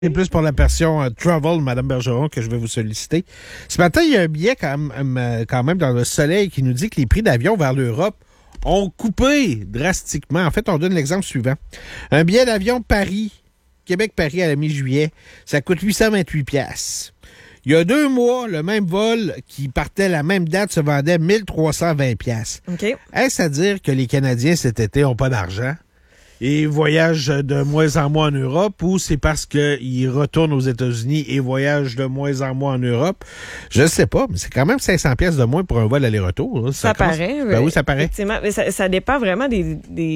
C'est plus pour la version Travel, Mme Bergeron, que je vais vous solliciter. Ce matin, il y a un billet quand même dans le soleil qui nous dit que les prix d'avion vers l'Europe ont coupé drastiquement. En fait, on donne l'exemple suivant. Un billet d'avion Québec-Paris à la mi-juillet, ça coûte 828 $. Il y a 2 mois, le même vol qui partait la même date se vendait 1320 $. OK. Est-ce à dire que les Canadiens cet été n'ont pas d'argent et voyagent de moins en moins en Europe, ou c'est parce qu'ils retournent aux États-Unis et voyagent de moins en moins en Europe? Je ne sais pas, mais c'est quand même 500 $ de moins pour un vol aller-retour. Là. Ça paraît. Ben oui, ça paraît. Effectivement, mais ça dépend vraiment des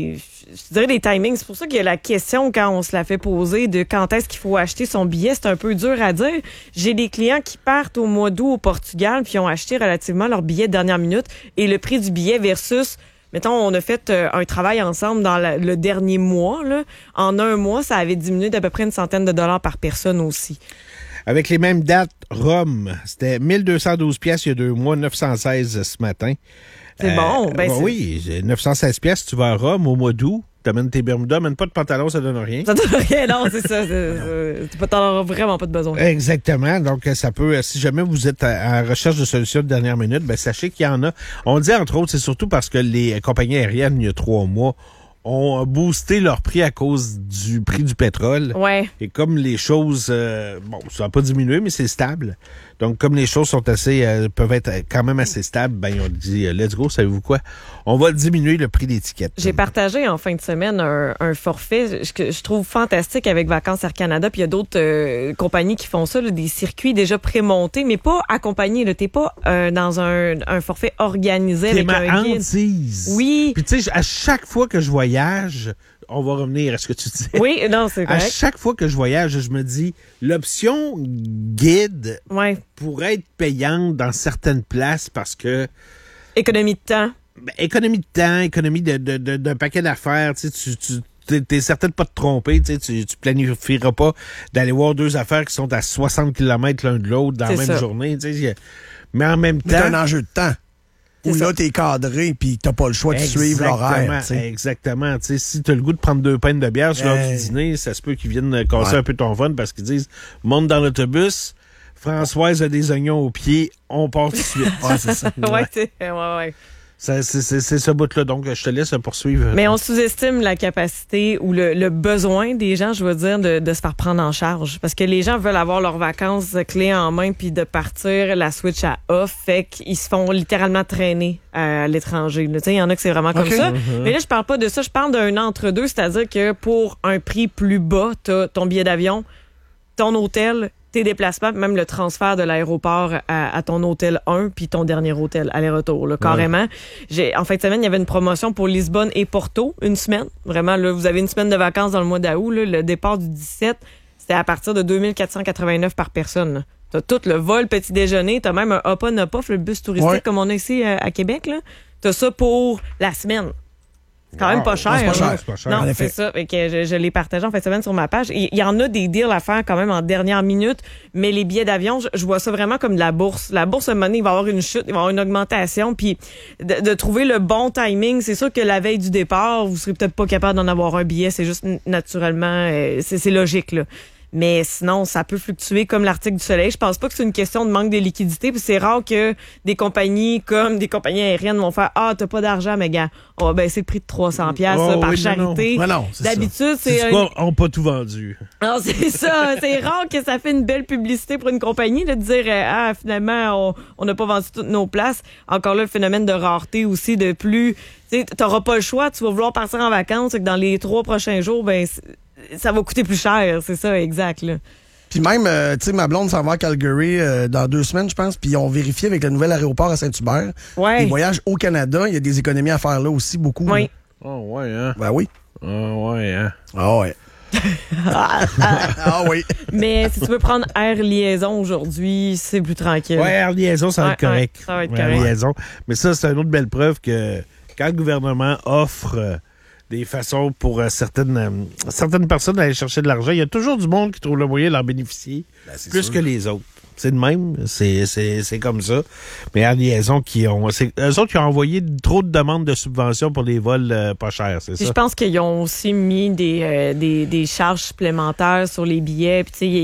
timings. C'est pour ça qu'il y a la question, quand on se la fait poser, de quand est-ce qu'il faut acheter son billet. C'est un peu dur à dire. J'ai des clients qui partent au mois d'août au Portugal puis ont acheté relativement leur billet de dernière minute, et le prix du billet versus... Mettons, on a fait un travail ensemble dans le dernier mois. Là. En un mois, ça avait diminué d'à peu près une centaine de dollars par personne aussi. Avec les mêmes dates, Rome, c'était 1212 $ il y a 2 mois, 916 ce matin. C'est bon. Oui, 916 $, tu vas à Rome au mois d'août. T'amènes tes Bermudas, amène pas de pantalon, ça donne rien. Ça donne rien, non, c'est ça. T'en auras vraiment pas de besoin. Exactement. Donc, ça peut, si jamais vous êtes en recherche de solutions de dernière minute, ben sachez qu'il y en a. On dit, entre autres, c'est surtout parce que les compagnies aériennes, il y a 3 mois, ont boosté leur prix à cause du prix du pétrole. Ouais. Et comme les choses, ça n'a pas diminué, mais c'est stable. Donc, comme les choses sont peuvent être quand même assez stables, ben, ils ont dit, let's go, savez-vous quoi? On va diminuer le prix d'étiquette. J'ai partagé en fin de semaine un forfait que je trouve fantastique avec Vacances Air Canada, puis il y a d'autres compagnies qui font ça, là, des circuits déjà prémontés, mais pas accompagnés. T'es pas dans un forfait organisé avec un guide. Hantise. Oui. Puis tu sais, à chaque fois que je voyage, on va revenir à ce que tu disais. Oui, non, c'est correct. À chaque fois que je voyage, je me dis, l'option guide pourrait être payante dans certaines places parce que... Économie de temps. Économie de temps, économie d'un paquet d'affaires. Tu t'es certain de pas te tromper. Tu planifieras pas d'aller voir 2 affaires qui sont à 60 km l'un de l'autre dans la même journée. Mais en même temps... C'est un enjeu de temps. Où là, t'es cadré, puis t'as pas le choix de suivre l'horaire. Exactement. T'sais, si t'as le goût de prendre 2 pintes de bière sur l'heure du dîner, ça se peut qu'ils viennent casser un peu ton fun parce qu'ils disent « Monte dans l'autobus, Françoise a des oignons aux pieds, on part tout de suite. » c'est ça. Ouais. C'est ce bout-là, donc je te laisse poursuivre. Mais on sous-estime la capacité ou le besoin des gens, je veux dire, de se faire prendre en charge. Parce que les gens veulent avoir leurs vacances clés en main puis de partir la switch à off. Fait qu'ils se font littéralement traîner à l'étranger. Il y en a que c'est vraiment comme ça. Mais là, je parle pas de ça. Je parle d'un entre-deux. C'est-à-dire que pour un prix plus bas, t'as ton billet d'avion, ton hôtel, tes déplacements, même le transfert de l'aéroport à ton hôtel 1 puis ton dernier hôtel aller-retour, là, carrément. En fin de semaine, il y avait une promotion pour Lisbonne et Porto, une semaine. Vraiment, là, vous avez une semaine de vacances dans le mois d'août. Là, le départ du 17, c'était à partir de 2489 par personne. Là. T'as tout le vol, petit déjeuner, t'as même un hop-on-hop-off, le bus touristique comme on a ici à Québec. Là. T'as ça pour la semaine. C'est quand même pas cher. C'est pas cher. Non, c'est ça. Et que je l'ai partagé en fin de semaine sur ma page. Il y en a des deals à faire quand même en dernière minute, mais les billets d'avion, je vois ça vraiment comme de la bourse. La bourse, à un moment donné, il va y avoir une chute, il va y avoir une augmentation, puis de trouver le bon timing. C'est sûr que la veille du départ, vous serez peut-être pas capable d'en avoir un billet. C'est juste naturellement, c'est logique, là. Mais sinon, ça peut fluctuer comme l'article du soleil. Je pense pas que c'est une question de manque de liquidité. Puis c'est rare que des compagnies comme des compagnies aériennes vont faire « Ah, t'as pas d'argent, mais gars, on va baisser le prix de 300 $ par charité. » D'habitude, c'est... On n'a pas tout vendu. Non, c'est ça. C'est rare que ça fait une belle publicité pour une compagnie de dire « Ah, finalement, on n'a pas vendu toutes nos places. » Encore là, le phénomène de rareté aussi de plus... Tu sais, t'auras pas le choix. Tu vas vouloir partir en vacances. C'est que dans les 3 prochains jours, ben... ça va coûter plus cher, c'est ça, exact. Là. Puis même, tu sais, ma blonde s'en va à Calgary dans 2 semaines, je pense, puis ils ont vérifié avec le nouvel aéroport à Saint-Hubert. Les voyages au Canada, il y a des économies à faire là aussi, beaucoup. Oui. Oh ouais, hein? Ben oui. Oh ouais, hein? Ah ouais. Oui. Mais si tu veux prendre Air Liaison aujourd'hui, c'est plus tranquille. Ouais, Air Liaison, ça va être correct. Ça va être Air Liaison. Mais ça, c'est une autre belle preuve que quand le gouvernement offre des façons pour certaines personnes d'aller chercher de l'argent. Il y a toujours du monde qui trouve le moyen d'en bénéficier plus que les autres. C'est de même, c'est comme ça. Mais en liaison eux autres qui ont envoyé trop de demandes de subventions pour des vols pas chers, c'est ça? Je pense qu'ils ont aussi mis des charges supplémentaires sur les billets. Puis,